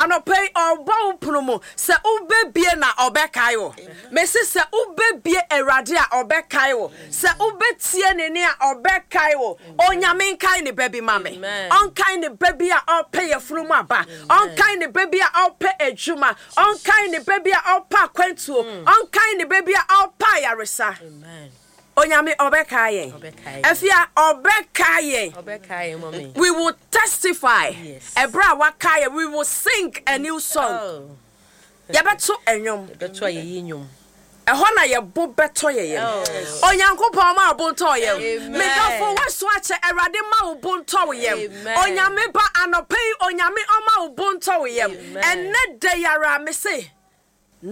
anope obo punumu se ubebie na obekae wo me se ubebie erade a obekae wo se ubetie ne ne a obekae wo onyame nkai ne baby mame onkai ne baby a ope yefuru aba onkai ne baby a ope ejuma onkai ne baby a opa kwentuo onkai ne baby a opa yaresa amen onyame obekaye efia obekaye mommy we will testify ebra wakaye we will sing a new song yabeto enyom beto yenyom ehona ye bo beto ye onyankopon ma obonto ye megafo waso ache erade ma obonto ye onyame ba anope onyame oma obonto ye enne de yara me say